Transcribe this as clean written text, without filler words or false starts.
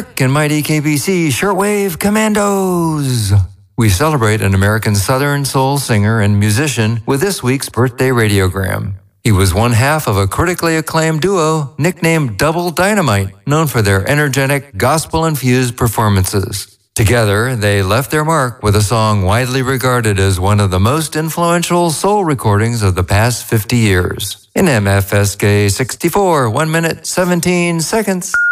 York and mighty KBC Shortwave Commandos. We celebrate an American Southern soul singer and musician with this week's birthday radiogram. He was one half of a critically acclaimed duo nicknamed Double Dynamite, known for their energetic, gospel-infused performances. Together, they left their mark with a song widely regarded as one of the most influential soul recordings of the past 50 years. In MFSK 64, 1 minute, 17 seconds.